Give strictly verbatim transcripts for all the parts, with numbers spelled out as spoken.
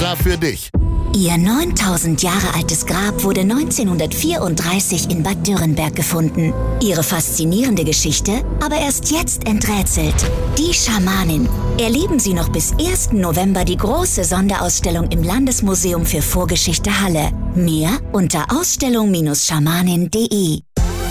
extra für dich. Ihr neuntausend Jahre altes Grab wurde neunzehnhundertvierunddreißig in Bad Dürrenberg gefunden. Ihre faszinierende Geschichte aber erst jetzt enträtselt. Die Schamanin. Erleben Sie noch bis ersten November die große Sonderausstellung im Landesmuseum für Vorgeschichte Halle. Mehr unter ausstellung schamanin punkt de.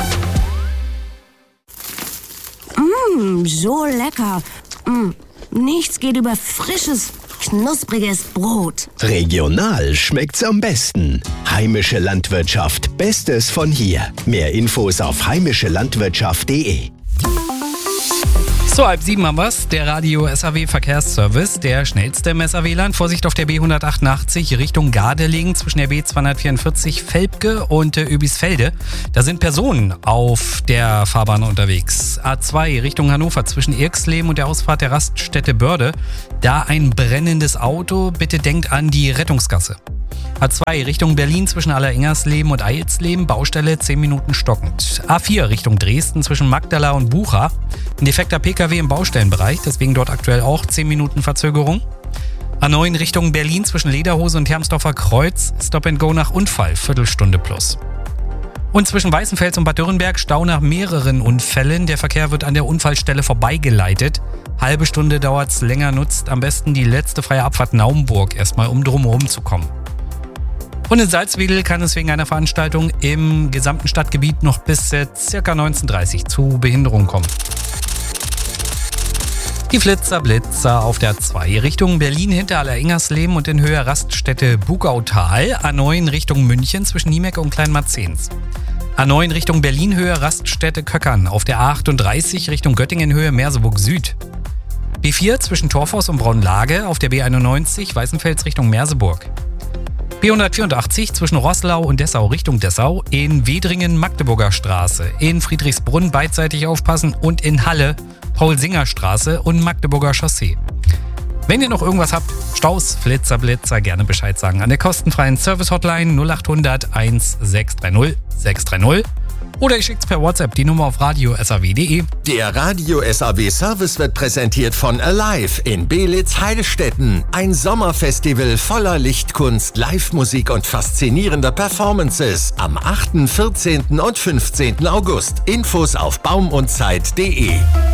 Mmm, so lecker. Mm, nichts geht über frisches, knuspriges Brot. Regional schmeckt's am besten. Heimische Landwirtschaft, Bestes von hier. Mehr Infos auf heimische landwirtschaft punkt de. So, halb sieben haben wir's. Der Radio S A W Verkehrsservice, der schnellste im S A W-Land. Vorsicht auf der B hundertachtundachtzig Richtung Gardelegen zwischen der B zweihundertvierundvierzig Velpke und äh, Öbisfelde. Da sind Personen auf der Fahrbahn unterwegs. A zwei Richtung Hannover zwischen Irxleben und der Ausfahrt der Raststätte Börde. Da ein brennendes Auto. Bitte denkt an die Rettungsgasse. A zwei Richtung Berlin zwischen Allerengersleben und Eilsleben, Baustelle zehn Minuten stockend. A vier Richtung Dresden zwischen Magdala und Bucha. Ein defekter P K W im Baustellenbereich, deswegen dort aktuell auch zehn Minuten Verzögerung. A neun Richtung Berlin zwischen Lederhose und Hermsdorfer Kreuz, Stop and Go nach Unfall, Viertelstunde plus. Und zwischen Weißenfels und Bad Dürrenberg Stau nach mehreren Unfällen. Der Verkehr wird an der Unfallstelle vorbeigeleitet. Halbe Stunde dauert's länger, nutzt am besten die letzte freie Abfahrt Naumburg erstmal, um drumherum zu kommen. Und in Salzwedel kann es wegen einer Veranstaltung im gesamten Stadtgebiet noch bis äh, ca. neunzehn Uhr dreißig zu Behinderungen kommen. Die Flitzer Blitzer auf der A zwei Richtung Berlin hinter Allerengersleben und in Höhe Raststätte Bugautal. A neun Richtung München zwischen Niemecke und Kleinmarzens. A neun Richtung Berlin Höhe Raststätte Köckern. Auf der A achtunddreißig Richtung Göttingen Höhe Merseburg Süd. B vier zwischen Torfhaus und Braunlage. Auf der B einundneunzig Weißenfels Richtung Merseburg. B hundertvierundachtzig zwischen Roßlau und Dessau Richtung Dessau, in Wedringen Magdeburger Straße, in Friedrichsbrunn beidseitig aufpassen und in Halle Paul-Singer-Straße und Magdeburger Chaussee. Wenn ihr noch irgendwas habt, Staus, Flitzer, Blitzer, gerne Bescheid sagen an der kostenfreien Service-Hotline null achthundert eins sechs drei null sechs drei null oder ihr schickt's per WhatsApp die Nummer auf radio s a w punkt de. Der Radio S A W Service wird präsentiert von Alive in Beelitz-Heilstätten. Ein Sommerfestival voller Lichtkunst, Live-Musik und faszinierender Performances. Am achten, vierzehnten und fünfzehnten August. Infos auf baumundzeit punkt de.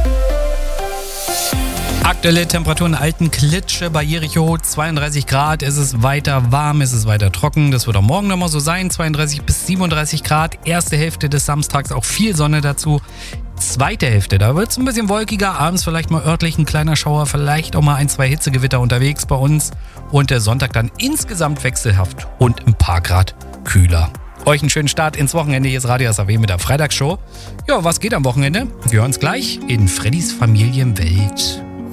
Aktuelle Temperaturen Alten Klitsche bei Jericho, zweiunddreißig Grad. Es ist weiter warm, es ist weiter trocken. Das wird auch morgen nochmal so sein, zweiunddreißig bis siebenunddreißig Grad. Erste Hälfte des Samstags auch viel Sonne dazu. Zweite Hälfte, da wird es ein bisschen wolkiger. Abends vielleicht mal örtlich ein kleiner Schauer, vielleicht auch mal ein, zwei Hitzegewitter unterwegs bei uns. Und der Sonntag dann insgesamt wechselhaft und ein paar Grad kühler. Euch einen schönen Start ins Wochenende. Hier ist Radio S A W mit der Freitagsshow. Ja, was geht am Wochenende? Wir hören uns gleich in Freddys Familienwelt.